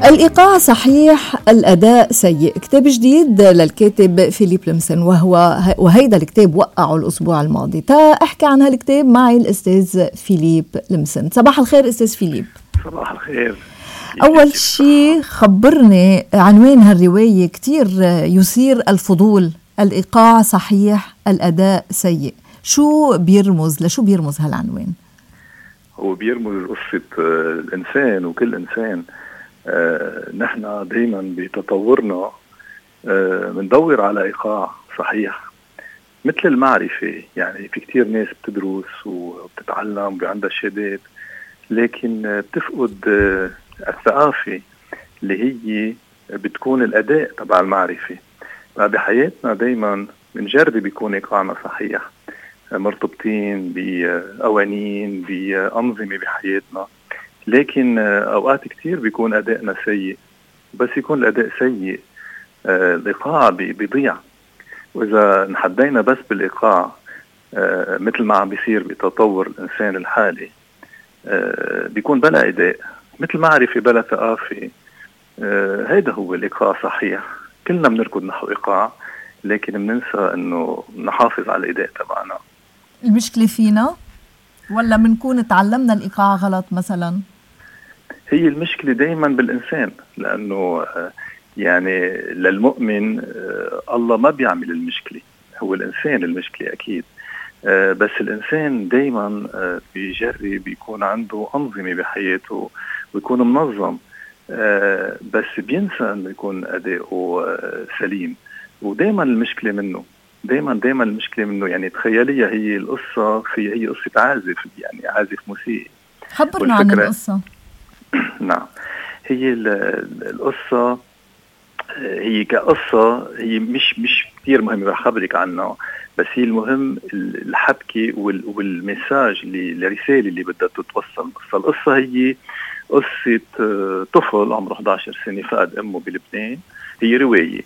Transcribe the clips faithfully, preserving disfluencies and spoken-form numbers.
الإيقاع صحيح، الأداء سيء. كتاب جديد للكاتب فيليب لمسن، وهو وهيدا الكتاب وقعه الأسبوع الماضي. تا أحكي عن هالكتاب معي الأستاذ فيليب لمسن. صباح الخير أستاذ فيليب. صباح الخير. أول شيء خبرني عنوان هالرواية، كتير يثير الفضول. الإيقاع صحيح، الأداء سيء. شو بيرمز لشو بيرمز هالعنوان؟ هو بيرمز قصة الإنسان، وكل إنسان آه نحن دايما بتطورنا آه بندور على إيقاع صحيح، مثل المعرفة. يعني في كتير ناس بتدرس وبتتعلم وعندها شهادات، لكن بتفقد آه الثقافة اللي هي بتكون الأداء تبع المعرفة. بحياتنا دايما بنجرب بيكون إيقاعنا صحيح، مرتبطين بقوانين بأنظمة بحياتنا، لكن أوقات كتير بيكون أدائنا سيء. بس يكون الأداء سيء الإيقاع بيضيع. وإذا نحدينا بس بالإيقاع مثل ما عم بيصير بتطور الإنسان الحالي، بيكون بلا أداء، مثل معرفة بلا ثقافة. هيدا هو الإيقاع صحيح. كلنا بنركض نحو إيقاع، لكن بننسى إنه نحافظ على الأداء تبعنا. المشكلة فينا ولا منكون تعلمنا الإيقاع غلط مثلا؟ هي المشكلة دايما بالإنسان، لأنه يعني للمؤمن الله ما بيعمل المشكلة، هو الإنسان المشكلة أكيد. بس الإنسان دايما بيجرب يكون عنده أنظمة بحياته ويكون منظم، بس بينسى أنه يكون أداؤه سليم. ودايما المشكلة منه، دايما دايما المشكلة منه. يعني تخيليها، هي القصة في هي قصة عازف، يعني عازف موسيقي. خبرنا عن القصة. نعم، هي القصة هي كقصة هي مش مش كتير مهمة، رح خبرك عنها. بس هي المهم الحبكة والمساج اللي الرسالة اللي بدها تتوصل. فالقصة هي قصة طفل عمره إحدى عشرة سنة فقد أمه بلبنان. هي رواية،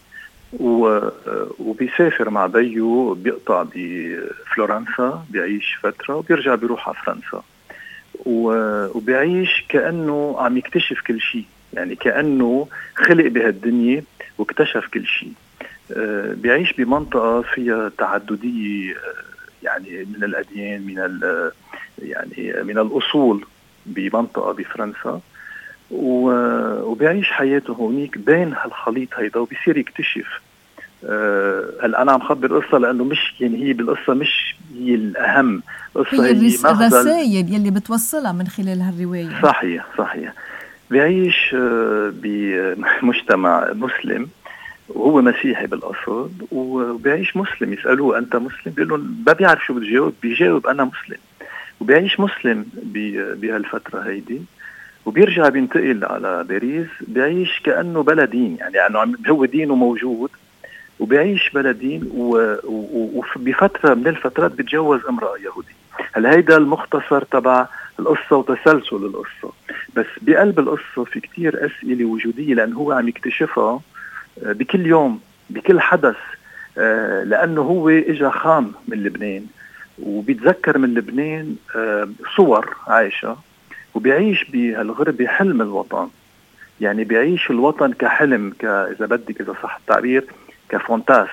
وبيسافر مع بيو، بيقطع بفلورنسا، بيعيش فترة وبيرجع بيروح على فرنسا، وبيعيش كأنه عم يكتشف كل شيء. يعني كأنه خلق بهالدنيا واكتشف كل شيء. بيعيش بمنطقة فيها تعددية، يعني من الأديان، من يعني من الأصول، بمنطقة بفرنسا. وبيعيش حياته هونيك بين هالخليط هيدا، وبيصير يكتشف. هلا أنا عم خبر قصة لأنه مش يعني هي بالقصة مش هي الأهم. قصة هي, هي الرسائل يلي بتوصلها من خلال هالرواية. صحيح صحيح. بيعيش بمجتمع مسلم، وهو مسيحي بالأصل، وبيعيش مسلم. يسألوه أنت مسلم؟ بيقول لهم ما بيعرف شو بتجاوب، بيجاوب أنا مسلم. وبيعيش مسلم بهالفترة هيدي، وبيرجع بينتقل على باريس. بيعيش كأنه بلا دين، يعني هو دينه موجود وبيعيش بلا دين. وبفترة من الفترات بيتجوز امرأة يهودية. هل هيدا المختصر تبع القصة وتسلسل القصة. بس بقلب القصة في كتير أسئلة وجودية، لأنه هو عم يكتشفها بكل يوم بكل حدث. لأنه هو إجا خام من لبنان، وبيتذكر من لبنان صور عايشة، وبيعيش بهالغربة حلم الوطن. يعني بيعيش الوطن كحلم، كإذا بدك إذا صح التعبير كفانتاسم،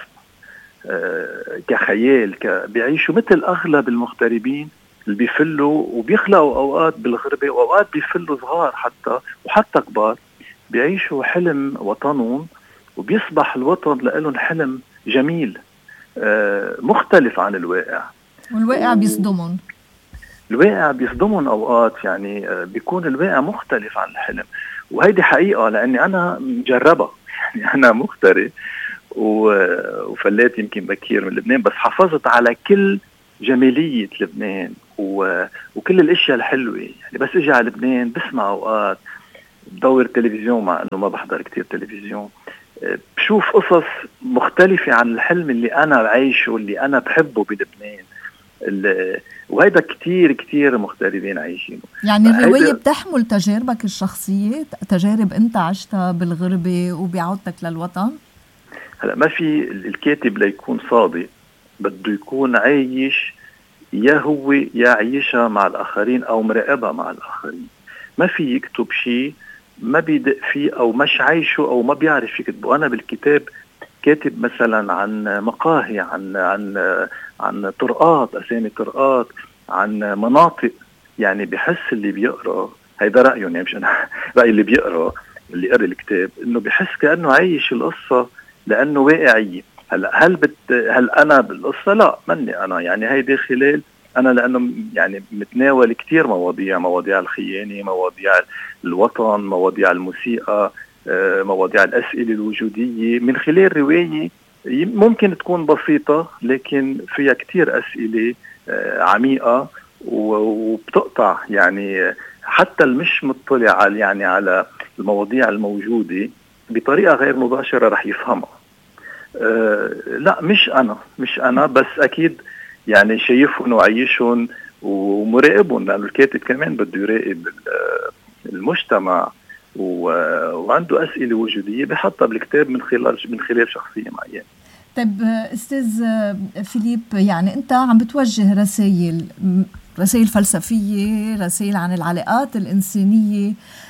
كخيال، بيعيشوا مثل أغلب المغتربين اللي بيفلوا وبيخلقوا أوقات بالغربة، وأوقات بيفلوا صغار حتى وحتى كبار. بيعيشوا حلم وطنهم، وبيصبح الوطن لهم حلم جميل مختلف عن الواقع. والواقع و... بيصدمون الواقع بيصدمون أوقات. يعني بيكون الواقع مختلف عن الحلم، وهيدي حقيقة لأني أنا مجربة. يعني أنا مغترب وفلات يمكن بكير من لبنان، بس حافظت على كل جمالية لبنان وكل الاشياء الحلوة. يعني بس اجي على لبنان بسمع اوقات، بدور تلفزيون مع انه ما بحضر كتير تلفزيون، بشوف قصص مختلفة عن الحلم اللي انا بعيشه واللي انا بحبه بلبنان. وهيدا كتير كتير مغتربين عايشينه. يعني الرواية بتحمل تجاربك الشخصية، تجارب انت عشتها بالغربة وبعودتك للوطن. هلا ما في الكاتب ليكون صادق، بده يكون عايش يا هو يا عيشها مع الآخرين أو مراقبها مع الآخرين. ما في يكتب شيء ما بيدق فيه أو مش عايشه أو ما بيعرف يكتبه. أنا بالكتاب كاتب مثلا عن مقاهي، عن عن عن طرقات، أسامي طرقات، عن مناطق. يعني بحس اللي بيقرأ، هيدا رأيه يعني مش أنا رأي اللي بيقرأ، اللي قرأ الكتاب، إنه بحس كأنه عايش القصة لأنه واقعية. هلا هل بت هل أنا بالقصة؟ لا، مني أنا، يعني هيدي خلال أنا، لأنه يعني متناول كتير مواضيع، مواضيع الخيانة، مواضيع الوطن، مواضيع الموسيقى، مواضيع الأسئلة الوجودية، من خلال رواية ممكن تكون بسيطة لكن فيها كتير أسئلة عميقة وبتقطع يعني حتى المش مطلع على يعني على المواضيع الموجودة بطريقة غير مباشرة رح يفهمها. أه لا مش أنا مش أنا بس أكيد يعني شايفهم وعيشهم ومراقبهم، لأنه الكاتب كمان بده يراقب المجتمع وعنده أسئلة وجودية بحطها بالكتاب من خلال من خلال شخصية معينة. طيب أستاذ فيليب، يعني أنت عم بتوجه رسائل رسائل فلسفية، رسائل عن العلاقات الإنسانية،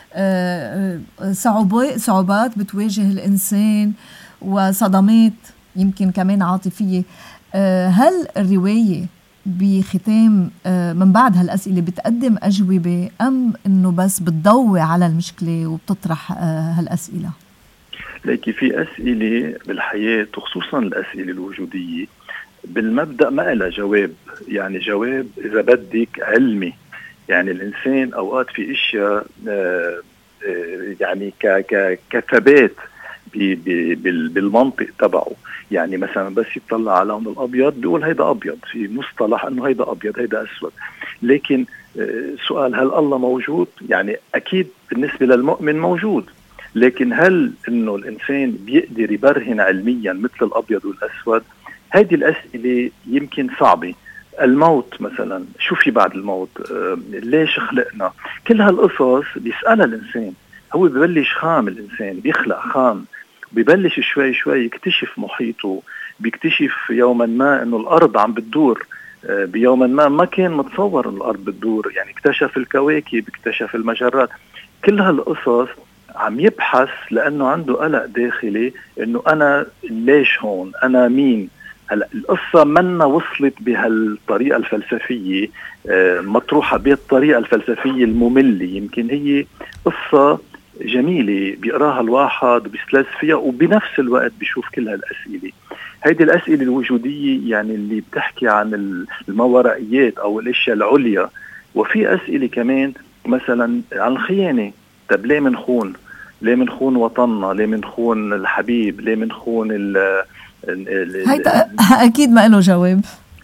صعوبات صعوبات بتواجه الإنسان وصدمات يمكن كمان عاطفية. هل الرواية بختام من بعد هالأسئلة بتقدم أجوبة أم إنه بس بتضوي على المشكلة وبتطرح هالأسئلة؟ لكن في أسئلة بالحياة وخصوصا الأسئلة الوجودية بالمبدأ ما لها جواب، يعني جواب إذا بدك علمي. يعني الإنسان أوقات في إشياء يعني كثبات بالمنطق تبعه. يعني مثلا بس يطلع على لون الأبيض بيقول هيدا أبيض، في مصطلح أنه هيدا أبيض هيدا أسود. لكن سؤال هل الله موجود؟ يعني أكيد بالنسبة للمؤمن موجود، لكن هل انه الانسان بيقدر يبرهن علميا مثل الابيض والاسود؟ هذه الاسئله يمكن صعبه. الموت مثلا، شو في بعد الموت؟ آه ليش خلقنا؟ كل هالقصص بيسالها الانسان. هو ببلش خام، الانسان بيخلق خام، ببلش شوي شوي يكتشف محيطه، بيكتشف يوما ما انه الارض عم بتدور. آه بيوما ما ما كان متصور ان الارض بتدور، يعني اكتشف الكواكب، اكتشف المجرات. كل هالقصص عم يبحث لأنه عنده قلق داخلي إنه أنا ليش هون؟ أنا مين؟ هلا القصة منا وصلت بهالطريقة الفلسفية مطروحة بهالطريقة الفلسفية المملة. يمكن هي قصة جميلة بيقراها الواحد وبيستلذ فيها وبنفس الوقت بيشوف كل هالأسئلة. هيدي الأسئلة الوجودية يعني اللي بتحكي عن الماورائيات أو الأشياء العليا. وفي أسئلة كمان مثلا عن الخيانة. طب ليه منخون؟ ليه منخون وطننا؟ ليه منخون الحبيب؟ ليه منخون ال ال هيدا أكيد ما له جواب.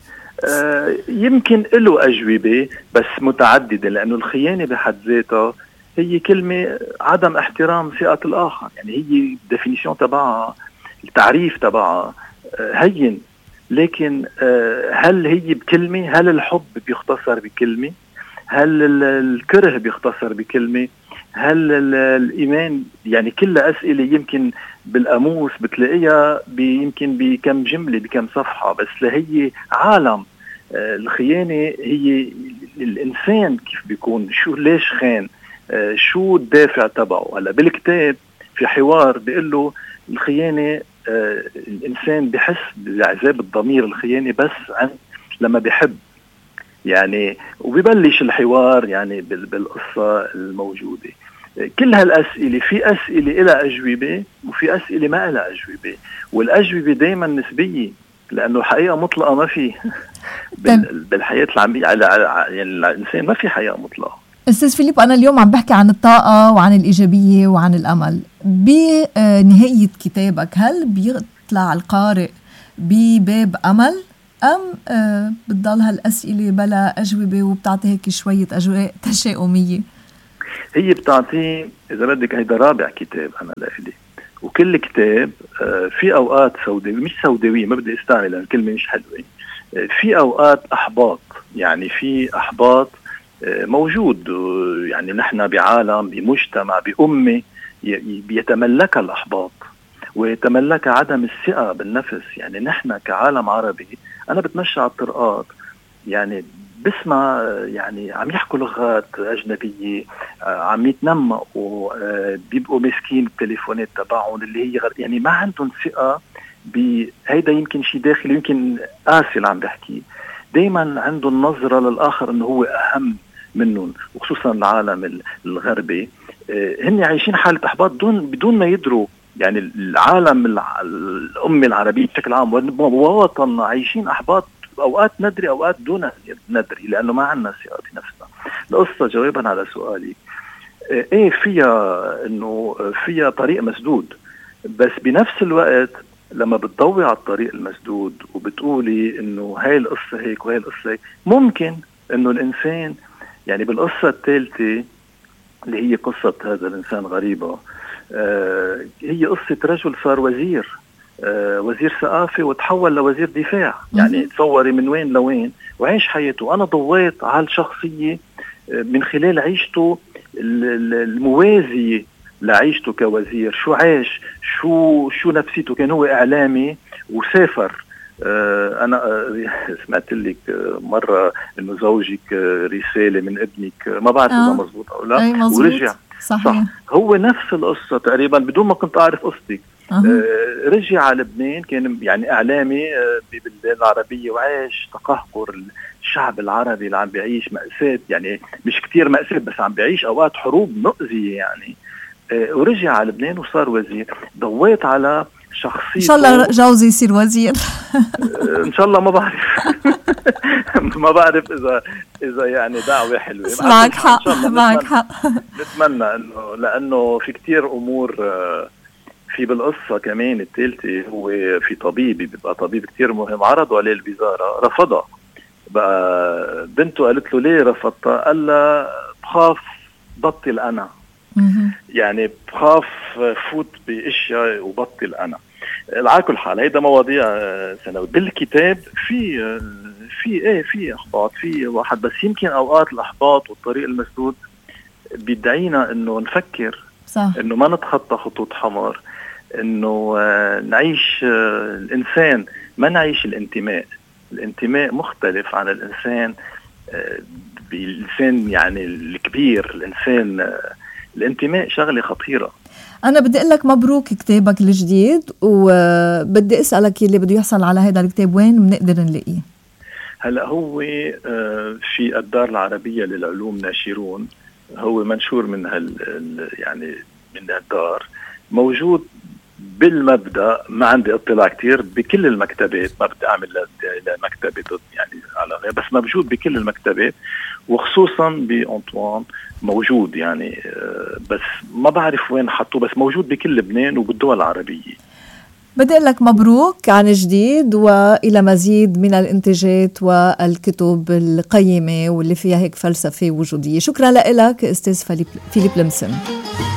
آه يمكن له أجوبة بس متعددة، لأنه الخيانة بحد ذاتها هي كلمة عدم احترام ثقة الآخر. يعني هي الديفينيشن تبعها، التعريف تبعها آه هين، لكن آه هل هي بكلمة؟ هل الحب بيختصر بكلمة؟ هل الكره بيختصر بكلمة؟ هل الإيمان؟ يعني كل أسئلة يمكن بالقاموس بتلاقيها يمكن بكم جملة بكم صفحة، بس لهي عالم. الخيانة هي الإنسان كيف بيكون، شو ليش خان، شو الدافع تبعه. هلا بالكتاب في حوار بيقول له الخيانة الإنسان بحس بعذاب الضمير الخيانة بس عن لما بيحب. يعني وبيبلش الحوار يعني بالقصة الموجودة. كل هالأسئلة، في أسئلة إلها أجوبة وفي أسئلة ما إلها أجوبة، والأجوبة دايما نسبية لأنه الحقيقة مطلقة ما في. بالحياة العملية على يعني الإنسان ما في حقيقة مطلقة. أستاذ فيليب، أنا اليوم عم بحكي عن الطاقة وعن الإيجابية وعن الأمل. بنهاية كتابك هل بيطلع القارئ بباب أمل أم أه بتضل هالأسئلة بلا أجوبة وبتعطي هيك شوية أجواء تشاؤمية؟ هي بتعطي إذا بدك هيدا رابع كتاب أنا لإلي، وكل كتاب آه في أوقات سوداوية، مش سوداوية ما بدي استعمل لأن الكلمة مش حلوة. آه في أوقات أحباط، يعني في أحباط آه موجود. آه يعني نحن بعالم، بمجتمع، بأمة بيتملك الأحباط ويتملك عدم الثقة بالنفس. يعني نحن كعالم عربي، أنا بتمشى على الطرقات يعني بسمع يعني عم يحكوا لغات أجنبية، عم يتنمقوا، بيبقوا ماسكين التليفونات تبعهم اللي هي يعني ما عندهم ثقة بهيدا. يمكن شيء داخلي، يمكن قاسي اللي عم بحكي. دايما عندهم نظرة للآخر إنه هو أهم منهم، وخصوصا العالم الغربي. هن عايشين حالة إحباط دون بدون ما يدروا. يعني العالم الأمة العربية بشكل عام ووطننا عايشين إحباط، أوقات ندري أوقات دون ندري، لأنه ما عندنا ثقة في نفسنا. القصة جوابا على سؤالي، إيه فيها إنه فيها طريق مسدود، بس بنفس الوقت لما بتضوي على الطريق المسدود وبتقولي إنه هاي القصة هيك وهاي القصة هيك، ممكن إنه الإنسان يعني بالقصة الثالثة اللي هي قصة هذا الإنسان غريبة، آه هي قصة رجل صار وزير، آه وزير ثقافة وتحول لوزير دفاع. يعني تصوري من وين لوين وعيش حياته. أنا ضويت على الشخصية من خلال عيشته الموازية لعيشته كوزير. شو عاش، شو شو نفسيته. كان هو إعلامي وسافر. آه أنا آه سمعت لك آه مرة إنه زوجك آه رسالة من ابنك، ما بعرف إذا مزبوط أو لا، ورجع. صحيح. صح. هو نفس القصة تقريبا بدون ما كنت أعرف قصتك. أه. آه رجع على لبنان، كان يعني إعلامي آه بالبلدان العربية، وعاش تقهقر الشعب العربي اللي عم بيعيش مأساة. يعني مش كتير مأساة، بس عم بيعيش أوقات حروب مؤذية يعني. آه ورجع على لبنان وصار وزير. ضويت على شخصيته. إن شاء الله جوزي يصير وزير. إن شاء الله. ما بعرف ما بعرف إذا إذا يعني دعوة حلوة. معك حق، معك حق. نتمنى إنه، لأنه في كتير أمور في بالقصة كمان الثالثة. هو في طبيب، بيبقى طبيب كتير مهم، عرضوا عليه الوزارة رفضها. بقى بنته قالت له ليه رفضتها؟ قال لها بخاف بطل أنا. يعني بخاف فوت باشياء وبطل انا. على كل حال هيدا مواضيع سنوي. بالكتاب في في ايه في احباط، في واحد، بس يمكن اوقات الاحباط والطريق المسدود بيدعينا انه نفكر، صح. انه ما نتخطى خطوط حمر، انه نعيش الانسان، ما نعيش الانتماء. الانتماء مختلف عن الانسان، بالانسان يعني الكبير. الانسان الانتماء شغلة خطيرة. أنا بدي أقول لك مبروك كتابك الجديد، وبدي أسألك اللي بده يحصل على هذا الكتاب وين بنقدر نلاقيه؟ هلأ هو في الدار العربية للعلوم ناشرون، هو منشور من هال يعني من الدار، موجود بالمبدأ. ما عندي اطلاع كتير بكل المكتبات، ما بدي أعمل لمكتبة يعني على غير، بس موجود بكل المكتبات، وخصوصا بأنطوان موجود يعني. بس ما بعرف وين حطوه، بس موجود بكل لبنان وبالدول العربية. بدي أقول لك مبروك عن جديد، وإلى مزيد من الإنتاجات والكتب القيمة واللي فيها هيك فلسفة وجودية. شكرا لك أستاذ فيليب لمسن.